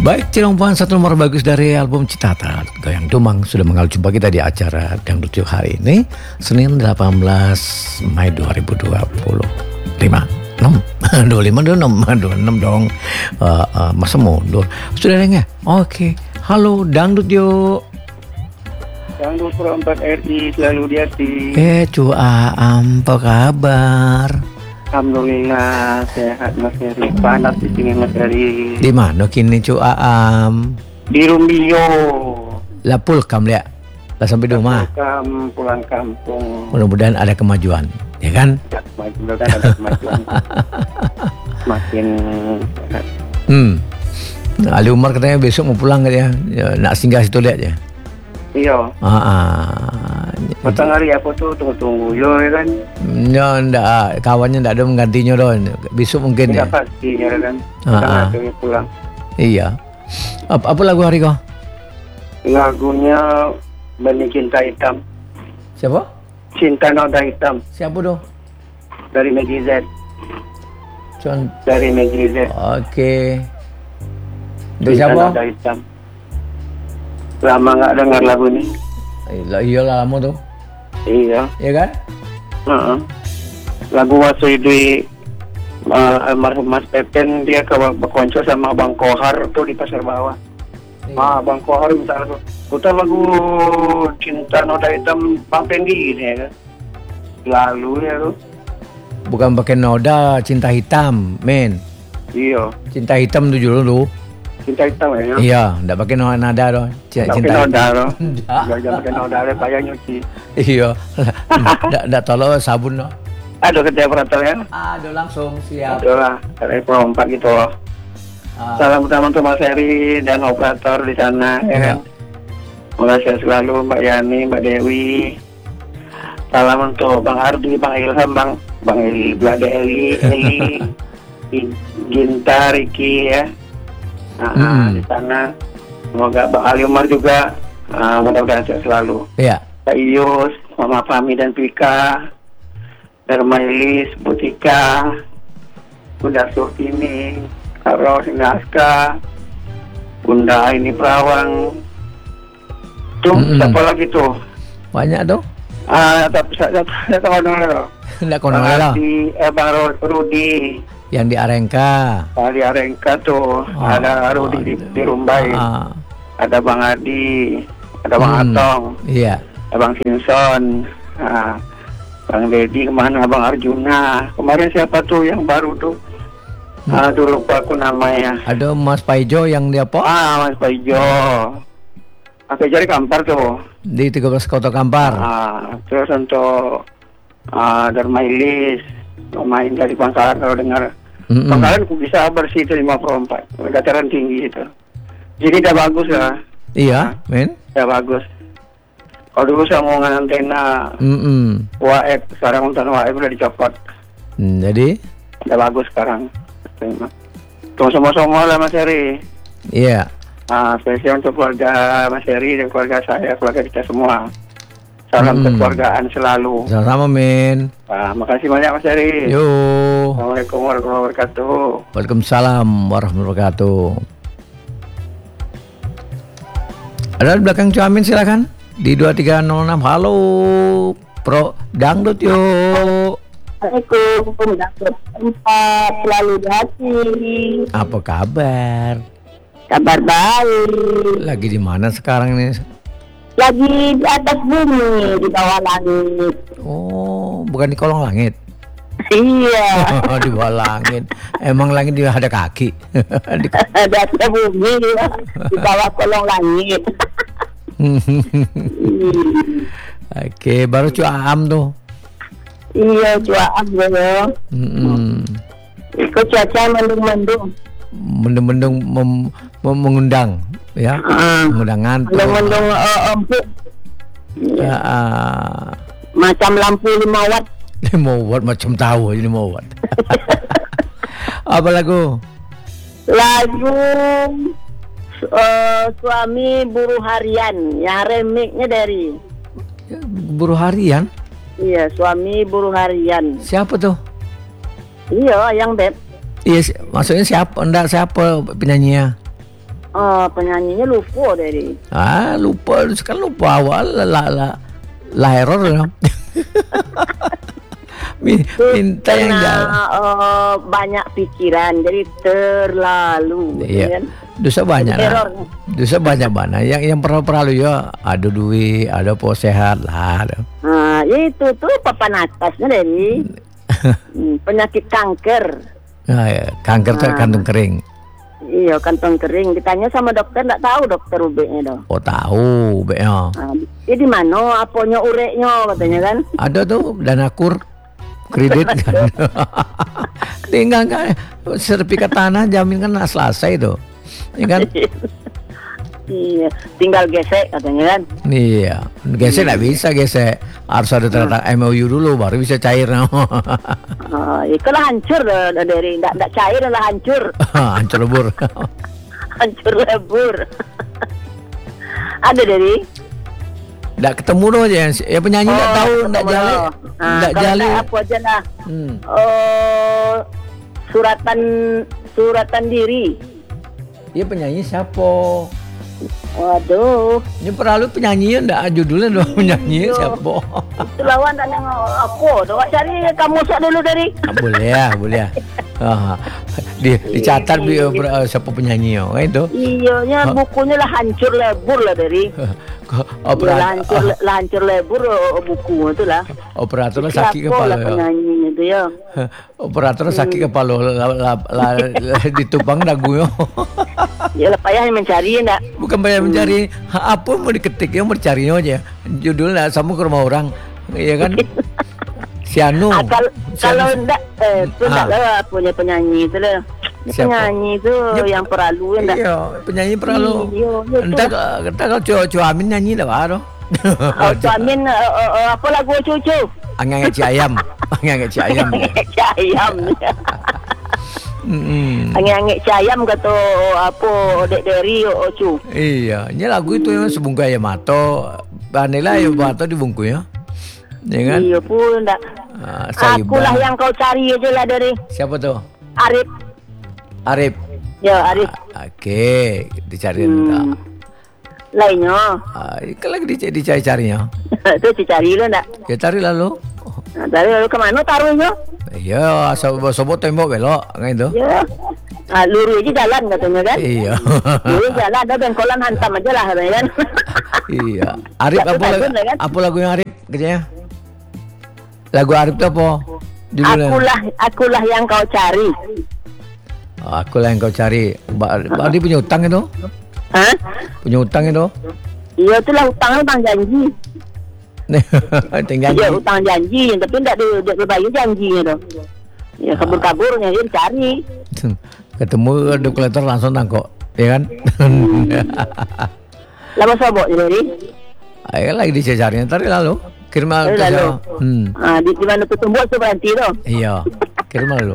Baik, Cilongpan satu nomor bagus dari album Citata Goyang Dumang sudah mengalu jumpa kita di acara Dangdut Yuk hari ini Senin 18 Mei 2025 26 dong. Masa mundur sudah ada nggak? Oke. Halo Dangdut Yuk. Dangdut Pro 4 RI selalu di hati. Apa kabar? Alhamdulillah sehat Mas Heri. Panas di sini Mas Heri. Di mana kini Aam? Di Rumbio. Lah pulkam ya. Lah sampai rumah. Pulang kampung. Mudah-mudahan ada kemajuan, ya kan? Ya, mudah-mudahan ada kemajuan. Makin sehat. Ali Umar katanya besok mau pulang katanya. Ya, nak singgah situ lihat ya. Iya. Matang hari apa tuh tunggu yo ya kan? Ya ndak, kawannya ndak ada menggantinya don. Besok mungkin ya. Pasti ya kan. Matang pulang. Iya. Apa lagu hari kau? Lagunya Benih Cinta Hitam. Siapa? Cinta Noda Hitam. Siapa tuh? Dari Maggie Z. Dari Maggie Z. Oke. Dari Cinta siapa? Noda Hitam. Lama nggak dengar lagu ini. Iyalah lama tuh. Iya. Iya kan? Lagu waktu di almarhum Mas Pepen dia ke berkonco sama Bang Kohar tuh di Pasar Bawah. Iya. Bang Kohar minta putar lagu Cinta Noda Hitam Bang Pendi ini ya kan. Lalu ya tuh. Bukan pakai noda, cinta hitam, men. Iya. Cinta hitam tuh dulu. Cinta Hitam ya. Iya, enggak pakai nada doh. Nggak pakai noda loh. Jangan pakai noda deh, payah nyuci. Iya. Enggak tolong sabun loh. Aduh kerja operatornya. Aduh langsung siap. Aduh lah, dari Pro 4 gitu loh. Salam utama untuk Mas Heri dan operator di sana ya kan. Semoga sehat selalu Mbak Yani, Mbak Dewi. Salam untuk Bang Ardi, Bang Ilham, Bang Eli, Blada Eli, Ginta, Riki ya. Di sana. Semoga Bang Ali Umar juga mudah-mudahan sehat selalu. Iya. Kak Ius, Mama Fami dan Pika, Dermailis, Butika, Bunda Surtini, Kak Ros, Naska, Bunda ini Perawang. Tuh, siapa lagi tuh? Banyak tuh. Tapi saya tahu dulu. Enggak kono lah. Bang Rudi. Yang di Arengka. Di Arengka tuh ada Rudi di Rumbai. Ada Bang Adi, ada Bang Atong. Iya. Ada Bang Simpson. Bang Dedi kemana? Bang Arjuna. Kemarin siapa tuh yang baru tuh? Aduh lupa aku namanya. Ada Mas Paijo yang di apa? Mas Paijo. Aku cari Kampar tuh. Di 13 Kota Kampar. Terus untuk Darmailis main dari Pangkalan kalau dengar. Pangkalan aku bisa bersih itu 54. Dataran tinggi itu. Jadi udah bagus ya. Iya, men. Udah bagus. Kalau dulu sambungan antena WAEK, sekarang untuk WAEK udah dicopot. Jadi? Udah bagus sekarang. Tunggu sama-sama lah Mas Heri. Iya. Spesial untuk keluarga Mas Heri dan keluarga saya, keluarga kita semua. Salam kekeluargaan selalu. Sama-sama, men. Makasih banyak Mas Heri. Yo. Assalamualaikum warahmatullahi wabarakatuh. Waalaikumsalam warahmatullahi wabarakatuh. Ada di belakang Cuamin silakan. Di 2306. Halo. Pro Dangdut yuk. Assalamualaikum, Dangdut tempat selalu di hati. Apa kabar? Kabar baik. Lagi di mana sekarang ini? Lagi di atas bumi, di bawah langit. Oh, bukan di kolong langit. Iya. Di bawah langit. Emang langit dia ada kaki. Di atas bumi, di bawah kolong langit. Oke, baru Cuam tuh. Iya, Cuam ya. Ikut cuaca mendung-mendung. Mendung-mendung mengundang, ya, mengundang ngantuk. Mendung-mendung empuk. Ya, macam lampu 5 watt. 5 watt macam tahu ini 5 watt. Apa lagu? Lagu Suami Buruh Harian, yang remixnya dari Buruh Harian? Iya, Suami Buruh Harian. Siapa tuh? Iya, yang Beb. Iya, maksudnya siapa? Enggak, siapa penyanyinya? penyanyinya lupa dari. Lupa sekarang, lupa awal la error ya. Minta yang jalan. Banyak pikiran, jadi terlalu. Iya. Kan? Dosa banyak lah. Dosa banyak mana. Yang perlu ya. Ada duit, ada po sehat lah. Itu tuh papan atasnya dari penyakit kanker. Kanker tuh kantung kering. Iya, kantong kering. Ditanya sama dokter, nggak tahu dokter UB-nya dong. Oh tahu UB-nya. Di mana aponya ureknya katanya kan? Ada tuh Danakur kredit kan. Tinggal kan sertifikat tanah jamin kan selesai tuh. Ya kan? Iya, tinggal gesek katanya kan? Iya, gesek nggak bisa gesek. Harus ada tanda MOU dulu baru bisa cair. Itu lah hancur dari nggak cair lah hancur. Hancur lebur. Hancur lebur. Ada dari? Nggak ketemu dong aja. Ya penyanyi nggak tahu, nggak jalan. Nggak jalan. Apa aja lah. Suratan diri. Iya penyanyi siapa? Waduh. Ini perlu penyanyi enggak judulnya dong penyanyi siapa? Itu lawan dan yang aku. Doa cari kamu dulu dari. Boleh ya. Dicatat siapa penyanyi itu? Iya, bukunya lah hancur lebur lah dari. Hancur lebur buku itu lah. Operator sakit kepala. Penyanyi itu ya. Operator sakit kepala ditupang dagunya. Ya lah payah mencari enggak? Bukan payah mencari, apa mau diketik yang mencarinya aja. Judulnya sama ke rumah orang, iya kan? Sianu. Kalau enggak itu enggak lah punya penyanyi itu lah. Penyanyi itu yang perlu enggak? Iya, penyanyi perlu. Entah kalau cucu Amin nyanyi dah baru. Cucu Amin apa lagu cucu? Angin ayam. Ayam. Angin ayam kata apa dek dari ocu. Iya, ini lagu itu yang sebungkus ayam mato, vanila ayam mato dibungkus ya. Ya kan? Iya pun enggak. Akulah yang kau cari aja lah dari. Siapa tuh? Arif. Ya Arif. Oke, dicari enggak. Lainnya. Kalau lagi dicari-carinya. Itu dicari lo enggak? Ya cari lalu. Dari lalu kemana taruhnya? Iya, sobot tembok belok kayak itu. Iya. Luru aja jalan katanya kan? Iya. Luru jalan ada bengkolan hantam aja lah kan? Iya. Arif apa lagunya Arif kerjanya? Lagu Arif itu apa? Akulah yang kau cari. Akulah yang kau cari. Dia punya utang itu? Hah? Punya utang itu? Iya, itulah utang janji. Tinggal ya utang janji tapi tidak dibayar janji itu ya kabur-kaburnya dia dicari ketemu dokumenter langsung nangkok ya kan. Lama sobok jadi ayo lagi dicari tadi lalu kirim lalu di mana tuh tumbuh tuh berhenti tuh iya kirim lalu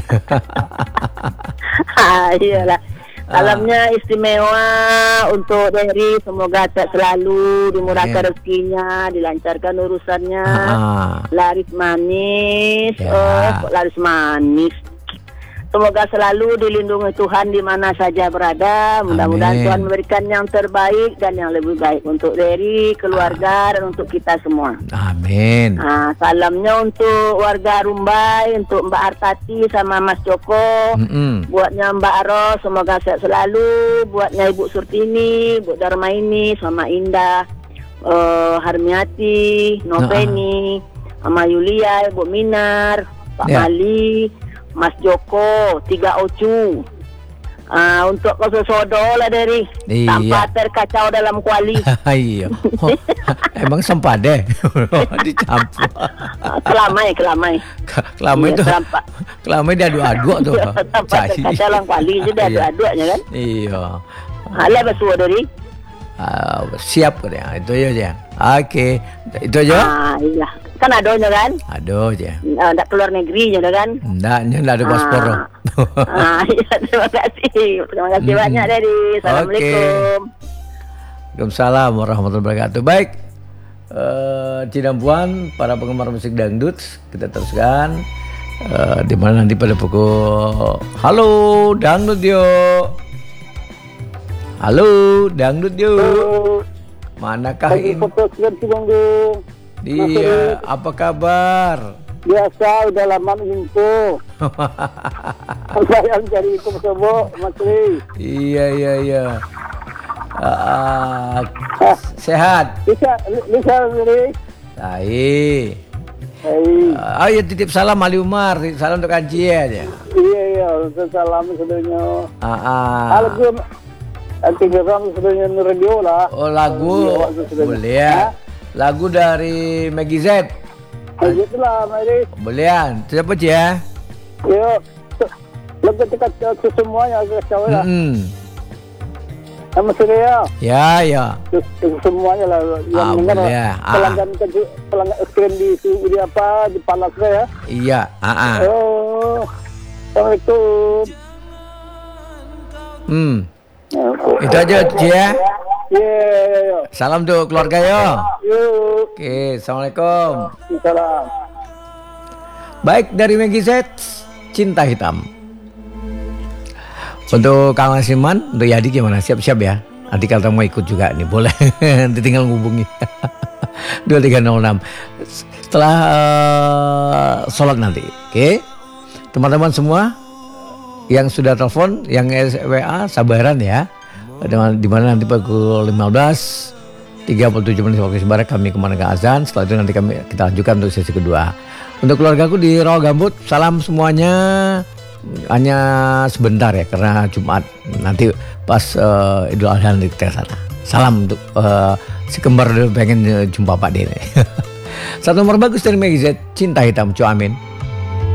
iyalah. Alamnya istimewa untuk Dery, semoga sehat selalu, dimurahkan rezekinya, dilancarkan urusannya, laris manis, kok laris manis. Semoga selalu dilindungi Tuhan di mana saja berada. Mudah-mudahan Tuhan memberikan yang terbaik dan yang lebih baik untuk Dery, keluarga dan untuk kita semua. Amin. Salamnya untuk warga Rumbai, untuk Mbak Artati sama Mas Joko. Buatnya Mbak Ros, semoga sehat selalu. Buatnya Ibu Surtini, Bu Darmaini, sama Indah, Harmiati, Noveni, sama Yulia, Ibu Minar, Pak Mali, Mas Joko, 3 Ocu. Untuk Kososodo lah dari tanpa terkacau dalam kuali. Iya. Emang sempat deh dicampur. Kelamai itu. Kelamai dia adu-adu tuh. Tanpa terkacau dalam kuali itu dia adu-adunya kan. Iya. Halah besua dari. Siap ya itu aja. Oke, itu aja. Iya. Kan adonya kan? Ado aja. Enggak keluar negeri ya kan? Enggak ada paspor. Iya, terima kasih. Terima kasih banyak dari. Assalamualaikum. Waalaikumsalam warahmatullahi wabarakatuh. Baik. Cidam Puan, para penggemar musik dangdut, kita teruskan di mana nanti pada pukul halo dangdut yo. Halo, dangdut yuk. Manakah ini? Dia, apa kabar? Biasa, udah lama info. Saya cari info semua, Mas Ri. Iya. Sehat? Bisa, Ri. Baik. Ayo titip salam Ali Umar, titip salam untuk Anci aja. Iya, salam sebenarnya. Lagu anti geram sebenarnya radio lah. Oh, lagu boleh ya. Lagu dari Maggie Z. Itulah, Mari. Boleh ya. Siapa ya? Yo, lagu dekat semuanya saya lah. Sama saya. Ya. Semuanya lah yang dengar. Pelanggan screen di apa di Palas ya. Iya. Oh. Assalamualaikum. Itu aja ya. Iya. Salam tuh keluarga yo. Yuk. Oke, assalamualaikum. Salam. Baik, dari Maggie Z, Cinta Hitam. Untuk Kang Asiman, untuk Yadi gimana? Siap-siap ya. Nanti kalau mau ikut juga nih, boleh. Nanti tinggal ngubungi. 2306. Setelah sholat nanti. Oke. Teman-teman semua yang sudah telepon, yang WA, sabaran ya. Di mana nanti pukul 15.37 waktu Sebarat kami kemana azan. Setelah itu nanti kita lanjutkan untuk sesi kedua. Untuk keluargaku di Rawa Gambut, salam semuanya. Hanya sebentar ya karena Jumat. Nanti pas Idul Adha nanti kita sana. Salam untuk si kembar pengen jumpa Pak Dene. Satu nomor bagus dari Maggie Z, Cinta Hitam, Cu Amin.